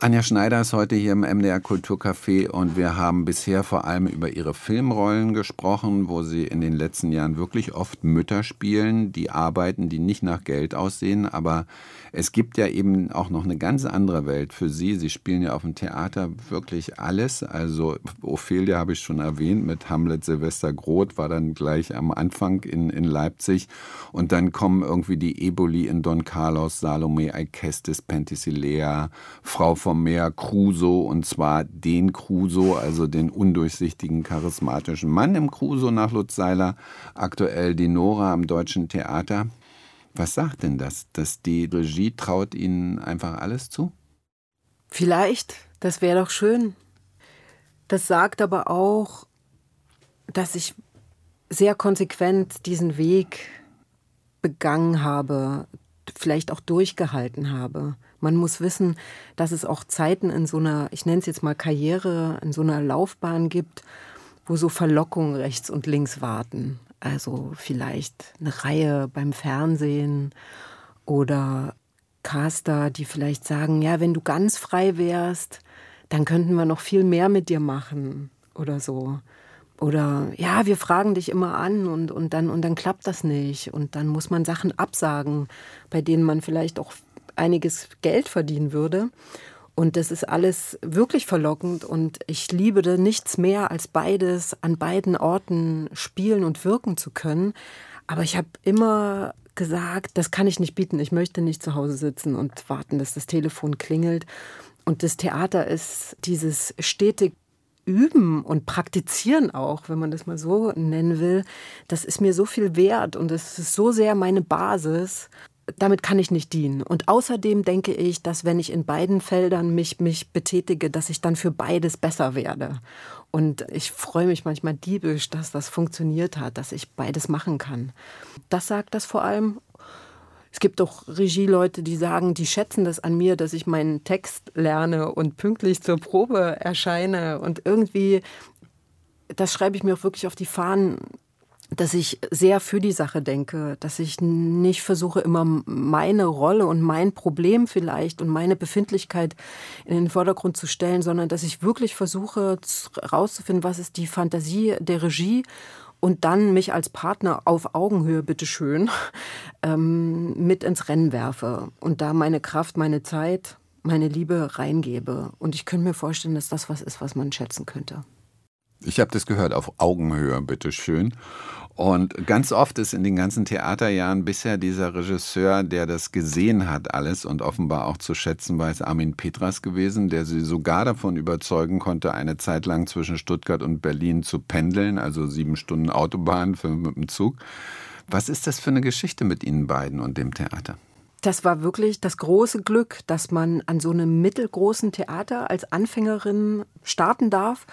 Anja Schneider ist heute hier im MDR Kulturcafé und wir haben bisher vor allem über ihre Filmrollen gesprochen, wo sie in den letzten Jahren wirklich oft Mütter spielen, die arbeiten, die nicht nach Geld aussehen, aber es gibt ja eben auch noch eine ganz andere Welt für sie. Sie spielen ja auf dem Theater wirklich alles, also Ophelia habe ich schon erwähnt, mit Hamlet Silvester Groth war dann gleich am Anfang in Leipzig und dann kommen irgendwie die Eboli in Don Carlos, Salome, Alcestis, Penthesilea, Frau vom Meer, Crusoe, und zwar den Crusoe, also den undurchsichtigen, charismatischen Mann im Crusoe nach Lutz Seiler, aktuell die Nora am Deutschen Theater. Was sagt denn das, dass die Regie traut Ihnen einfach alles zu? Vielleicht, das wäre doch schön. Das sagt aber auch, dass ich sehr konsequent diesen Weg begangen habe, vielleicht auch durchgehalten habe. Man muss wissen, dass es auch Zeiten in so einer, ich nenne es jetzt mal Karriere, in so einer Laufbahn gibt, wo so Verlockungen rechts und links warten. Also vielleicht eine Reihe beim Fernsehen oder Caster, die vielleicht sagen, ja, wenn du ganz frei wärst, dann könnten wir noch viel mehr mit dir machen oder so. Oder ja, wir fragen dich immer an und dann klappt das nicht. Und dann muss man Sachen absagen, bei denen man vielleicht auch einiges Geld verdienen würde. Und das ist alles wirklich verlockend und ich liebe da nichts mehr als beides, an beiden Orten spielen und wirken zu können. Aber ich habe immer gesagt, das kann ich nicht bieten. Ich möchte nicht zu Hause sitzen und warten, dass das Telefon klingelt. Und das Theater ist dieses stetig Üben und Praktizieren auch, wenn man das mal so nennen will. Das ist mir so viel wert und es ist so sehr meine Basis. Damit kann ich nicht dienen. Und außerdem denke ich, dass wenn ich in beiden Feldern mich betätige, dass ich dann für beides besser werde. Und ich freue mich manchmal diebisch, dass das funktioniert hat, dass ich beides machen kann. Das sagt das vor allem. Es gibt auch Regieleute, die sagen, die schätzen das an mir, dass ich meinen Text lerne und pünktlich zur Probe erscheine. Und irgendwie, das schreibe ich mir auch wirklich auf die Fahnen, dass ich sehr für die Sache denke, dass ich nicht versuche, immer meine Rolle und mein Problem vielleicht und meine Befindlichkeit in den Vordergrund zu stellen, sondern dass ich wirklich versuche, herauszufinden, was ist die Fantasie der Regie und dann mich als Partner auf Augenhöhe, bitteschön, mit ins Rennen werfe und da meine Kraft, meine Zeit, meine Liebe reingebe. Und ich könnte mir vorstellen, dass das was ist, was man schätzen könnte. Ich habe das gehört, auf Augenhöhe, bitteschön. Und ganz oft ist in den ganzen Theaterjahren bisher dieser Regisseur, der das gesehen hat alles und offenbar auch zu schätzen weiß, Armin Petras gewesen, der sie sogar davon überzeugen konnte, eine Zeit lang zwischen Stuttgart und Berlin zu pendeln, also 7 Stunden Autobahn mit dem Zug. Was ist das für eine Geschichte mit Ihnen beiden und dem Theater? Das war wirklich das große Glück, dass man an so einem mittelgroßen Theater als Anfängerin starten darf.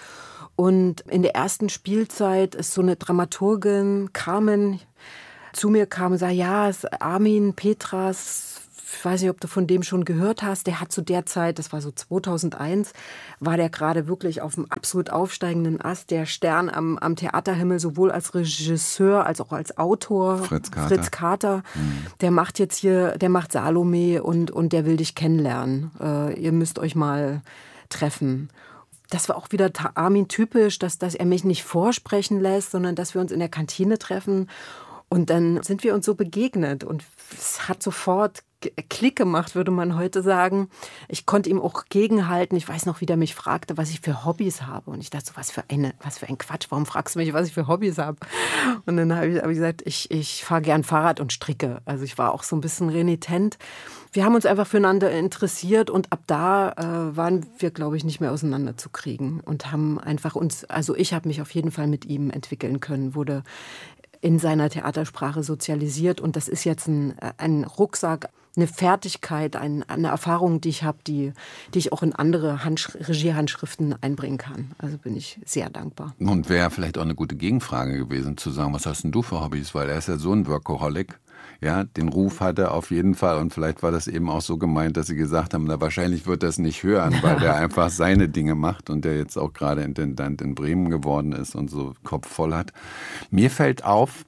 Und in der ersten Spielzeit ist so eine Dramaturgin, Carmen, zu mir kam und sagte, ja, es ist Armin Petras, ich weiß nicht, ob du von dem schon gehört hast, der hat zu der Zeit, das war so 2001, war der gerade wirklich auf dem absolut aufsteigenden Ast, der Stern am Theaterhimmel, sowohl als Regisseur als auch als Autor. Fritz Kater. Der macht jetzt hier, der macht Salome und der will dich kennenlernen. Ihr müsst euch mal treffen. Das war auch wieder Armin typisch, dass er mich nicht vorsprechen lässt, sondern dass wir uns in der Kantine treffen. Und dann sind wir uns so begegnet und es hat sofort Klick gemacht, würde man heute sagen. Ich konnte ihm auch gegenhalten. Ich weiß noch, wie der mich fragte, was ich für Hobbys habe. Und ich dachte so, was für ein Quatsch. Warum fragst du mich, was ich für Hobbys habe? Und dann habe ich gesagt, ich fahre gern Fahrrad und stricke. Also ich war auch so ein bisschen renitent. Wir haben uns einfach füreinander interessiert und ab da waren wir, glaube ich, nicht mehr auseinanderzukriegen und haben einfach ich habe mich auf jeden Fall mit ihm entwickeln können, wurde in seiner Theatersprache sozialisiert und das ist jetzt ein Rucksack, eine Fertigkeit, eine Erfahrung, die ich habe, die ich auch in andere Regiehandschriften einbringen kann. Also bin ich sehr dankbar. Und wäre vielleicht auch eine gute Gegenfrage gewesen, zu sagen, was hast denn du für Hobbys? Weil er ist ja so ein Workaholic. Ja, den Ruf hat er auf jeden Fall und vielleicht war das eben auch so gemeint, dass sie gesagt haben, na, wahrscheinlich wird er es nicht hören, weil der einfach seine Dinge macht und der jetzt auch gerade Intendant in Bremen geworden ist und so Kopf voll hat. Mir fällt auf,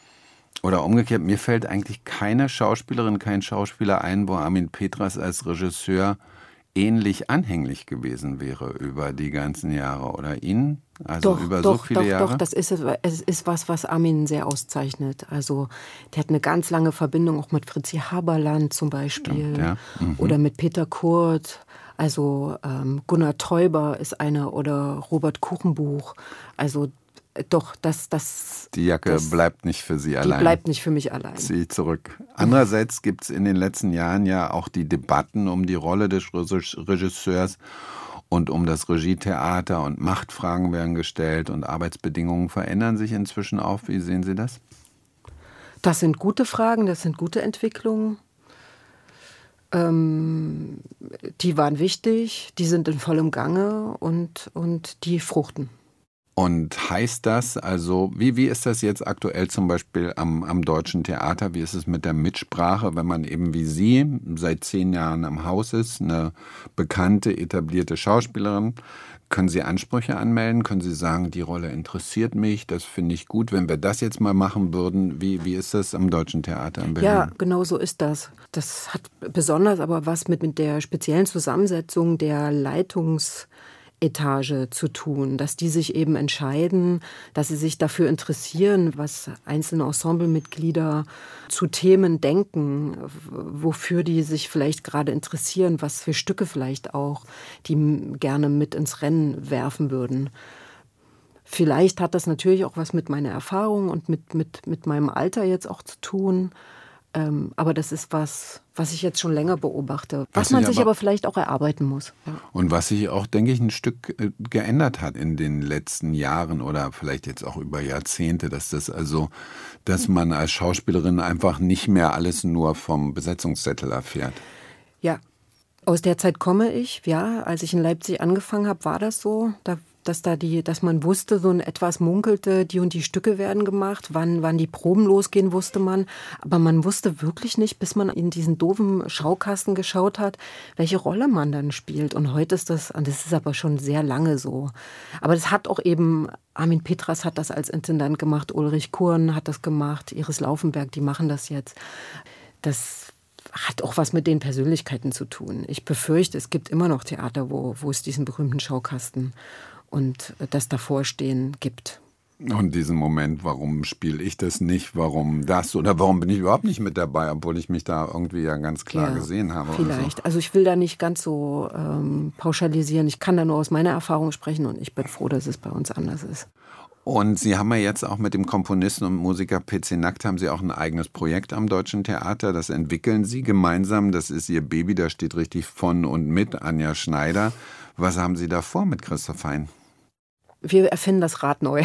oder umgekehrt, mir fällt eigentlich keine Schauspielerin, kein Schauspieler ein, wo Armin Petras als Regisseur ähnlich anhänglich gewesen wäre über die ganzen Jahre, oder Ihnen? Also über so viele Jahre? Doch, das ist es ist was Armin sehr auszeichnet. Also der hat eine ganz lange Verbindung auch mit Fritzi Haberland zum Beispiel. Stimmt, ja. Oder mit Peter Kurt. Also Gunnar Teuber ist einer oder Robert Kuchenbuch. Also doch, die Jacke bleibt nicht für Sie allein. Die bleibt nicht für mich allein. Ziehe ich zurück. Andererseits gibt es in den letzten Jahren ja auch die Debatten um die Rolle des Regisseurs und um das Regietheater, und Machtfragen werden gestellt und Arbeitsbedingungen verändern sich inzwischen auch. Wie sehen Sie das? Das sind gute Fragen, das sind gute Entwicklungen. Die waren wichtig, die sind in vollem Gange und die fruchten. Und heißt das, also wie ist das jetzt aktuell zum Beispiel am Deutschen Theater? Wie ist es mit der Mitsprache, wenn man eben wie Sie seit 10 Jahren am Haus ist, eine bekannte, etablierte Schauspielerin? Können Sie Ansprüche anmelden? Können Sie sagen, die Rolle interessiert mich, das finde ich gut, wenn wir das jetzt mal machen würden? Wie ist das am Deutschen Theater in Berlin? Ja, genau so ist das. Das hat besonders aber was mit der speziellen Zusammensetzung der Etage zu tun, dass die sich eben entscheiden, dass sie sich dafür interessieren, was einzelne Ensemblemitglieder zu Themen denken, wofür die sich vielleicht gerade interessieren, was für Stücke vielleicht auch, die gerne mit ins Rennen werfen würden. Vielleicht hat das natürlich auch was mit meiner Erfahrung und mit meinem Alter jetzt auch zu tun. Aber das ist was ich jetzt schon länger beobachte, was man sich aber vielleicht auch erarbeiten muss. Ja. Und was sich auch, denke ich, ein Stück geändert hat in den letzten Jahren oder vielleicht jetzt auch über Jahrzehnte, dass man als Schauspielerin einfach nicht mehr alles nur vom Besetzungszettel erfährt. Ja, aus der Zeit komme ich. Ja, als ich in Leipzig angefangen habe, war das so. Dass man wusste, so in etwas munkelte, die und die Stücke werden gemacht, wann die Proben losgehen, wusste man. Aber man wusste wirklich nicht, bis man in diesen doofen Schaukasten geschaut hat, welche Rolle man dann spielt. Und heute ist das ist aber schon sehr lange so. Aber das hat auch eben, Armin Petras hat das als Intendant gemacht, Ulrich Kurn hat das gemacht, Iris Laufenberg, die machen das jetzt. Das hat auch was mit den Persönlichkeiten zu tun. Ich befürchte, es gibt immer noch Theater, wo es diesen berühmten Schaukasten und das Davorstehen gibt. Und diesen Moment, warum spiele ich das nicht, warum das oder warum bin ich überhaupt nicht mit dabei, obwohl ich mich da irgendwie ja ganz klar gesehen habe. Vielleicht. Also ich will da nicht ganz so pauschalisieren. Ich kann da nur aus meiner Erfahrung sprechen und ich bin froh, dass es bei uns anders ist. Und Sie haben ja jetzt auch mit dem Komponisten und Musiker PC Nackt haben Sie auch ein eigenes Projekt am Deutschen Theater. Das entwickeln Sie gemeinsam. Das ist Ihr Baby, da steht richtig von und mit Anja Schneider. Was haben Sie da vor mit Christoph Hein? Wir erfinden das Rad neu.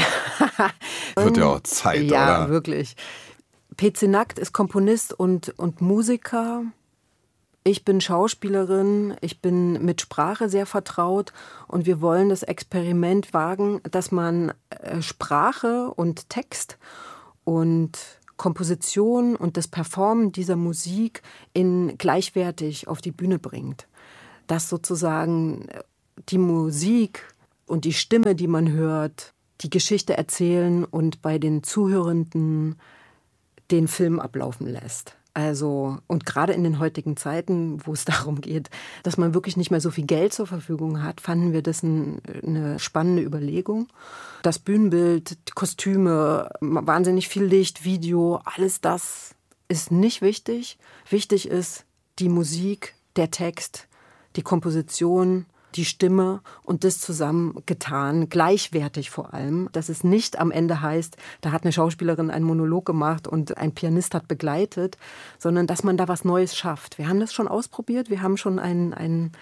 Wird ja auch Zeit, oder? Ja, wirklich. PC Nackt ist Komponist und Musiker. Ich bin Schauspielerin, ich bin mit Sprache sehr vertraut und wir wollen das Experiment wagen, dass man Sprache und Text und Komposition und das Performen dieser Musik gleichwertig auf die Bühne bringt. Dass sozusagen die Musik und die Stimme, die man hört, die Geschichte erzählen und bei den Zuhörenden den Film ablaufen lässt. Also, und gerade in den heutigen Zeiten, wo es darum geht, dass man wirklich nicht mehr so viel Geld zur Verfügung hat, fanden wir das eine spannende Überlegung. Das Bühnenbild, die Kostüme, wahnsinnig viel Licht, Video, alles das ist nicht wichtig. Wichtig ist die Musik, der Text, die Komposition, die Stimme und das zusammengetan, gleichwertig vor allem, dass es nicht am Ende heißt, da hat eine Schauspielerin einen Monolog gemacht und ein Pianist hat begleitet, sondern dass man da was Neues schafft. Wir haben das schon ausprobiert, wir haben schon einen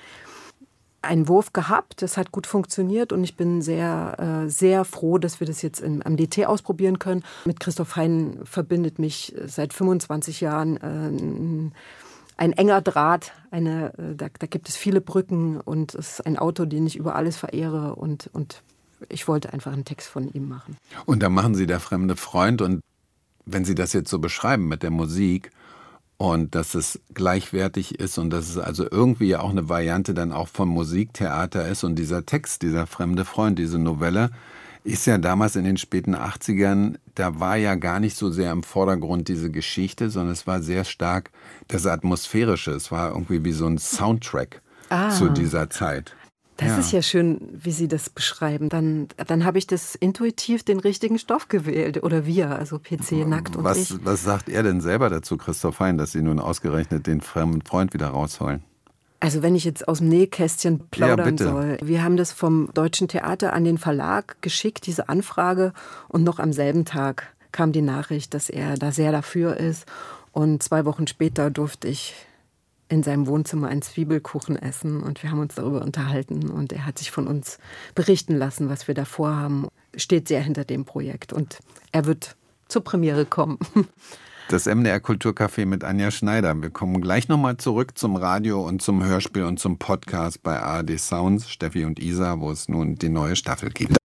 Wurf gehabt, das hat gut funktioniert und ich bin sehr, sehr froh, dass wir das jetzt am DT ausprobieren können. Mit Christoph Hein verbindet mich seit 25 Jahren ein enger Draht, da gibt es viele Brücken und es ist ein Autor, den ich über alles verehre und ich wollte einfach einen Text von ihm machen. Und da machen Sie Der fremde Freund und wenn Sie das jetzt so beschreiben mit der Musik und dass es gleichwertig ist und dass es also irgendwie ja auch eine Variante dann auch vom Musiktheater ist und dieser Text, dieser fremde Freund, diese Novelle, ist ja damals in den späten 80ern, da war ja gar nicht so sehr im Vordergrund diese Geschichte, sondern es war sehr stark das Atmosphärische. Es war irgendwie wie so ein Soundtrack zu dieser Zeit. Das ist ja schön, wie Sie das beschreiben. Dann habe ich das intuitiv den richtigen Stoff gewählt. Oder wir, also PC, Nackt und ich. Was sagt er denn selber dazu, Christoph Hein, dass Sie nun ausgerechnet den fremden Freund wieder rausholen? Also wenn ich jetzt aus dem Nähkästchen plaudern soll. Wir haben das vom Deutschen Theater an den Verlag geschickt, diese Anfrage. Und noch am selben Tag kam die Nachricht, dass er da sehr dafür ist. Und 2 Wochen später durfte ich in seinem Wohnzimmer einen Zwiebelkuchen essen und wir haben uns darüber unterhalten und er hat sich von uns berichten lassen, was wir da vorhaben. Steht sehr hinter dem Projekt und er wird zur Premiere kommen. Das MDR Kulturcafé mit Anja Schneider. Wir kommen gleich nochmal zurück zum Radio und zum Hörspiel und zum Podcast bei ARD Sounds, Steffi und Isa, wo es nun die neue Staffel gibt.